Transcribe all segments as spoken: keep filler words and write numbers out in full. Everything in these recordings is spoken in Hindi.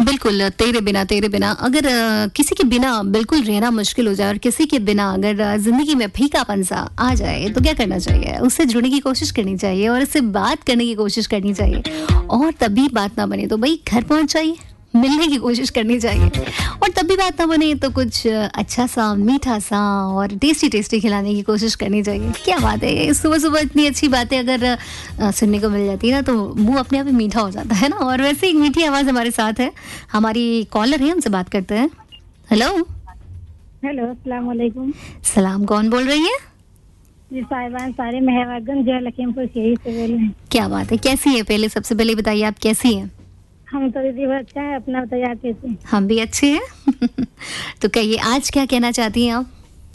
बिल्कुल, तेरे बिना तेरे बिना अगर अ, किसी के बिना बिल्कुल रहना मुश्किल हो जाए और किसी के बिना अगर अ, ज़िंदगी में फीकापन सा आ जाए तो क्या करना चाहिए? उससे जुड़ने की कोशिश करनी चाहिए और उससे बात करने की कोशिश करनी चाहिए और तब भी बात ना बने तो भई घर पहुँच जाइए, मिलने की कोशिश करनी चाहिए और तब भी बात ना बने तो कुछ अ, अच्छा-सा, मीठा-सा और टेस्टी-टेस्टी खिलाने की कोशिश करनी चाहिए। क्या बात है! सुबह-सुबह इतनी अच्छी बातें अगर अ, सुनने को मिल जाती है ना तो मुँह अपने आप ही मीठा हो जाता है ना। और वैसे एक मीठी आवाज़ हमारे साथ है, हमारी कॉलर है, उनसे बात करते हैं। हेलो, हेलो, अस्सलाम वालेकुम। सलाम, कौन बोल रही है? जी साहिबान सारे मेहरबान जो लखीमपुर खीरी से बोल रहे हैं। क्या बात है, कैसी है? पहले सबसे पहले बताइए आप कैसी हैं? हम तो दीदी बहुत अच्छा है, अपना बताइए आप कैसे हैं? हम भी अच्छे हैं। तो कहिए आज क्या कहना चाहती हैं आप?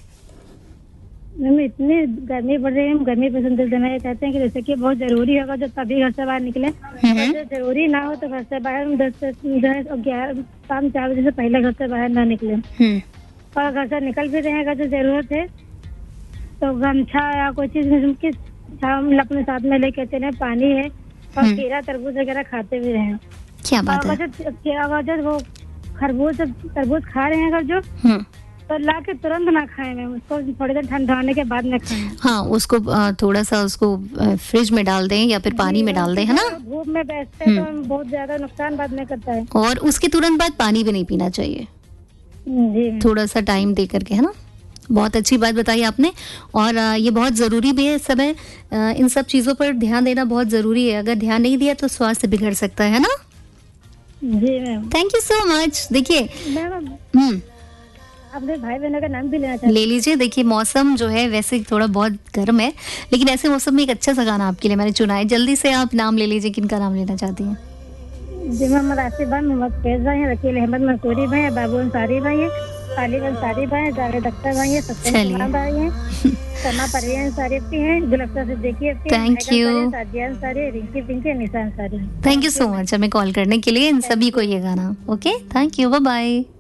मैम इतनी गर्मी पड़ रही है, हम गर्मी पसंद करना ये कहते हैं कि जैसे कि बहुत जरूरी होगा जब तभी घर से बाहर निकले, हम्म। और जो जरूरी ना हो तो घर से बाहर हम दस से दस और ग्यारह शाम चार बजे से पहले घर से बाहर ना निकले। हम्म। और घर से निकल भी रहे हैं अगर जो जरूरत है तो गमछा या कोई चीज में कि हम अपने साथ में लेके चले, पानी है और हम्म। खीरा तरबूज वगैरह खाते भी रहे। क्या बात है? अगर जो अगर जो वो खरबूज तरबूज खा रहे हैं अगर जो हम्म। तो ला के तुरंत ना खाएं मैम, उसको थोड़ी देर ठंडा होने के बाद ना खाएं। हाँ, उसको अ, थोड़ा सा उसको अ, फ्रिज में डाल दें या फिर पानी में डाल दें, है ना? धूप में बैठते हैं तो हम बहुत ज्यादा नुकसान बाद में करता है। और उसके तुरंत बाद पानी भी नहीं पीना चाहिए, जी थोड़ा सा टाइम दे करके, है ना? बहुत अच्छी बात बताई आपने और अ, ये बहुत ज़रूरी भी है इस समय। अ, इन सब चीज़ों पर ध्यान देना बहुत ज़रूरी है, अगर ध्यान नहीं दिया तो स्वास्थ्य बिगड़ सकता है, है ना? जी ma'am. Thank you so much. देखिए, मैम हम्म, अपने भाई बहनों का नाम भी लेना चाहते ले लीजिए। देखिए मौसम जो है वैसे थोड़ा बहुत गर्म है, लेकिन ऐसे मौसम में एक अच्छा सा गाना आपके लिए मैंने चुना है। जल्दी से आप नाम ले लीजिए, किनका नाम लेना चाहती हैं? हैं। जी मोहम्मद आसिफ भाई, मोहम्मद फैज भाई है, वकील अहमद मंसूरी भाई है, बाबू अंसारी भाई है, तालिब अंसारी भाई है, जावेद अख्तर भाई है, सत्यम चलिए। कुमार भाई है, समा परवीन अंसारी अपनी है, गुलफ्ता सिद्दीकी अपनी है, Thank Megha you. Ansari, Sadia Ansari, Rinki Pinky, Nisha Ansari. Thank you so much हमें कॉल करने के लिए। इन सभी को ये गाना। Okay, thank you, bye bye.